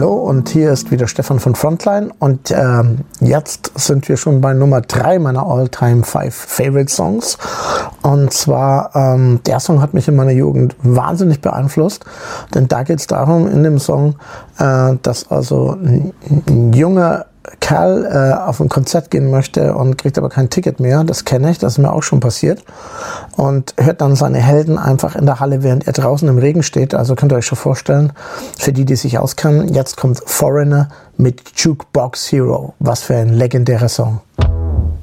Hallo und hier ist wieder Stefan von Frontline und jetzt sind wir schon bei Nummer 3 meiner All-Time 5 Favorite Songs und zwar der Song hat mich in meiner Jugend wahnsinnig beeinflusst, denn da geht es darum in dem Song, dass also ein junger Kerl auf ein Konzert gehen möchte und kriegt aber kein Ticket mehr. Das kenne ich, das ist mir auch schon passiert. Und hört dann seine Helden einfach in der Halle, während er draußen im Regen steht. Also könnt ihr euch schon vorstellen, für die, die sich auskennen, jetzt kommt Foreigner mit Jukebox Hero. Was für ein legendärer Song.